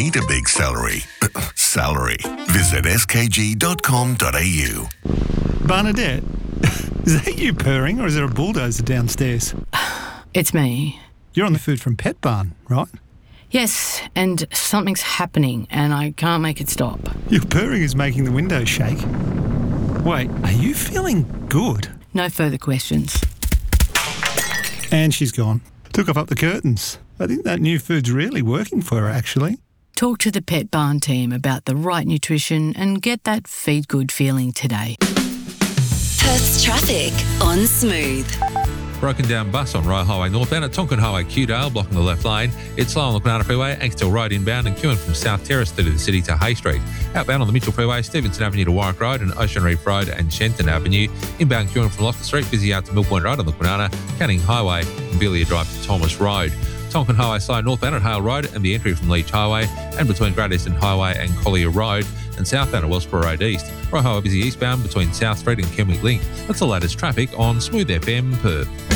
Need a big salary. Salary. Visit skg.com.au. Bernadette, is that you purring or is there a bulldozer downstairs? It's me. You're on the Food from Pet Barn, right? Yes, and something's happening and I can't make it stop. Your purring is making the windows shake. Wait, are you feeling good? No further questions. And she's gone. Took off up the curtains. I think that new food's really working for her, actually. Talk to the Pet Barn team about the right nutrition and get that feed good feeling today. Perth's traffic on Smooth. Broken down bus on Royal Highway northbound at Tonkin Highway Qdale, blocking the left lane. It's slow on the Kwinana Freeway, Ankersdale Road inbound and queuing from South Terrace through to the city to Hay Street. Outbound on the Mitchell Freeway, Stevenson Avenue to Warwick Road and Ocean Reef Road and Shenton Avenue. Inbound queuing from Locker Street, busy out to Mill Point Road on the Kwinana, Canning Highway and Belia Drive to Thomas Road. Tonkin Highway slow northbound at Hale Road and the entry from Leach Highway and between Great Eastern Highway and Collier Road and southbound at Wellsborough Road East. Royal Highway busy eastbound between South Street and Kenwick Link. That's the latest traffic on Smooth FM Perth.